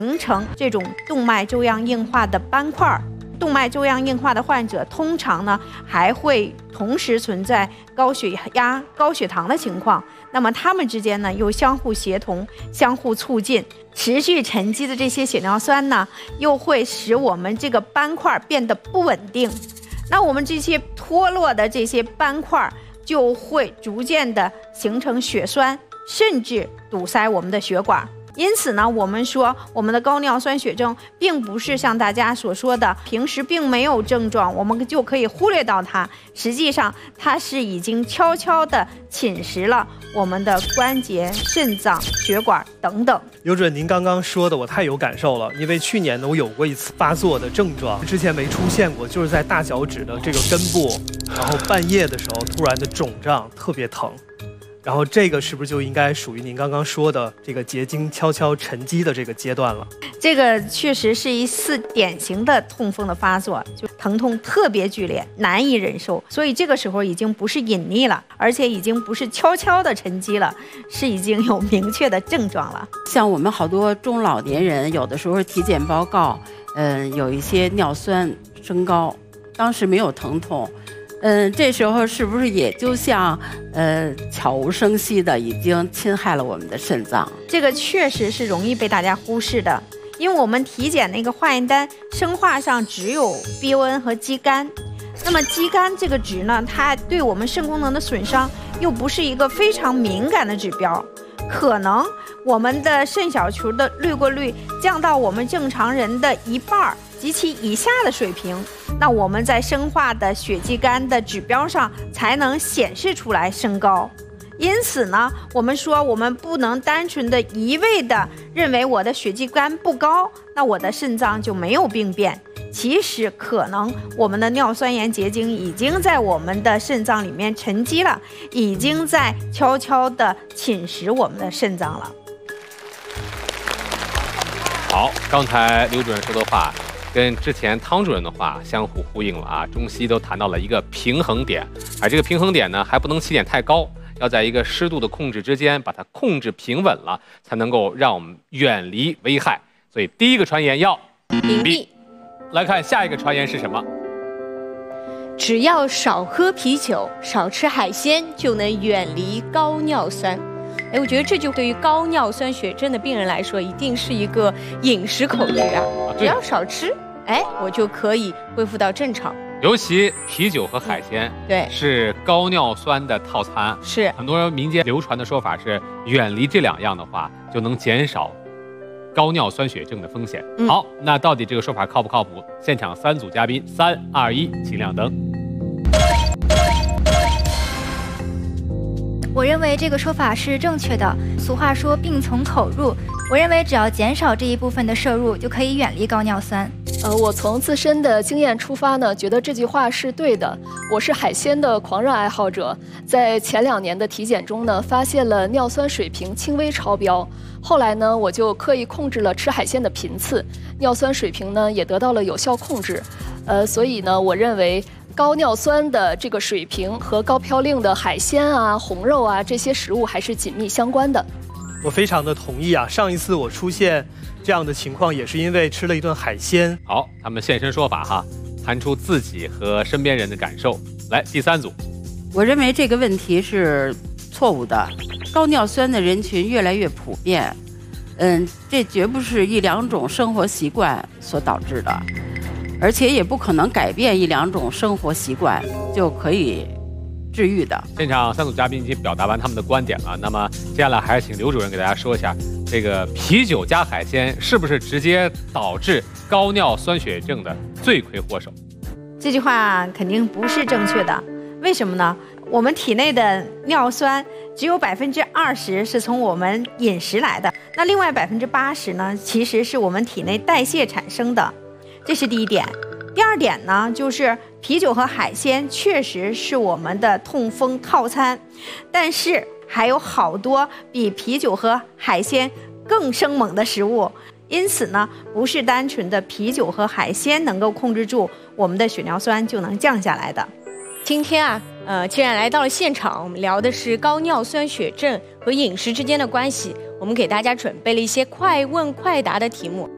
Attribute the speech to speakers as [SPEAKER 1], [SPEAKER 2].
[SPEAKER 1] 形成这种动脉粥样硬化的斑块。动脉粥样硬化的患者通常呢还会同时存在高血压、高血糖的情况，那么它们之间呢又相互协同、相互促进，持续沉积的这些血尿酸呢又会使我们这个斑块变得不稳定，那我们这些脱落的这些斑块就会逐渐的形成血栓，甚至堵塞我们的血管。因此呢，我们说我们的高尿酸血症并不是像大家所说的平时并没有症状，我们就可以忽略到它。实际上，它是已经悄悄地侵蚀了我们的关节、肾脏、血管等等。
[SPEAKER 2] 刘主任，您刚刚说的我太有感受了，因为去年呢我有过一次发作的症状，之前没出现过，就是在大脚趾的这个根部，然后半夜的时候突然的肿胀，特别疼。然后这个是不是就应该属于您刚刚说的这个结晶悄悄沉积的这个阶段了？
[SPEAKER 1] 这个确实是一次典型的痛风的发作，就疼痛特别剧烈，难以忍受。所以这个时候已经不是隐匿了，而且已经不是悄悄的沉积了，是已经有明确的症状了。
[SPEAKER 3] 像我们好多中老年人，有的时候体检报告，有一些尿酸升高，当时没有疼痛。这时候是不是也就像悄无声息的已经侵害了我们的肾脏？
[SPEAKER 1] 这个确实是容易被大家忽视的，因为我们体检那个化验单生化上只有 BON 和肌酐，那么肌酐这个值呢，它对我们肾功能的损伤又不是一个非常敏感的指标，可能我们的肾小球的滤过率降到我们正常人的1半及其以下的水平，那我们在生化的血肌酐的指标上才能显示出来升高。因此呢，我们说我们不能单纯的一味的认为我的血肌酐不高，那我的肾脏就没有病变。其实可能我们的尿酸盐结晶已经在我们的肾脏里面沉积了，已经在悄悄的侵蚀我们的肾脏了。
[SPEAKER 4] 好，刚才刘主任说的话跟之前汤主任的话相互呼应了啊，中西都谈到了一个平衡点，而这个平衡点呢，还不能起点太高，要在一个适度的控制之间把它控制平稳了，才能够让我们远离危害。所以第一个传言要
[SPEAKER 5] 屏蔽。
[SPEAKER 4] 来看下一个传言是什么？
[SPEAKER 5] 只要少喝啤酒、少吃海鲜，就能远离高尿酸。哎，我觉得这就对于高尿酸血症的病人来说，一定是一个饮食口诀啊！只要少吃，哎，我就可以恢复到正常。
[SPEAKER 4] 尤其啤酒和海鲜，
[SPEAKER 5] 对，是
[SPEAKER 4] 高尿酸的套餐。
[SPEAKER 5] 是
[SPEAKER 4] 很多民间流传的说法是，远离这2样的话，就能减少高尿酸血症的风险。好，那到底这个说法靠不靠谱？现场3组嘉宾，3、2、1，请亮灯。
[SPEAKER 6] 我认为这个说法是正确的。俗话说病从口入，我认为只要减少这一部分的摄入，就可以远离高尿酸。
[SPEAKER 7] 我从自身的经验出发呢，觉得这句话是对的。我是海鲜的狂热爱好者，在前2年的体检中呢，发现了尿酸水平轻微超标。后来呢，我就刻意控制了吃海鲜的频次，尿酸水平呢也得到了有效控制。所以呢，我认为高尿酸的这个水平和高嘌呤的海鲜啊、红肉啊这些食物还是紧密相关的。
[SPEAKER 2] 我非常的同意啊！上一次我出现这样的情况，也是因为吃了一顿海鲜。
[SPEAKER 4] 好，他们现身说法哈，谈出自己和身边人的感受。来，第3组，
[SPEAKER 3] 我认为这个问题是错误的。高尿酸的人群越来越普遍，这绝不是1、2种生活习惯所导致的，而且也不可能改变1、2种生活习惯就可以治愈的。
[SPEAKER 4] 现场3组嘉宾已经表达完他们的观点了，那么接下来还是请刘主任给大家说一下，这个啤酒加海鲜是不是直接导致高尿酸血症的罪魁祸首？
[SPEAKER 1] 这句话肯定不是正确的，为什么呢？我们体内的尿酸只有20%是从我们饮食来的，那另外80%呢，其实是我们体内代谢产生的，这是第一点。第2点呢，就是啤酒和海鲜确实是我们的痛风套餐，但是还有好多比啤酒和海鲜更生猛的食物，因此呢，不是单纯的啤酒和海鲜能够控制住我们的血尿酸就能降下来的。
[SPEAKER 5] 今天啊，既然来到了现场，我们聊的是高尿酸血症和饮食之间的关系，我们给大家准备了一些快问快答的题目。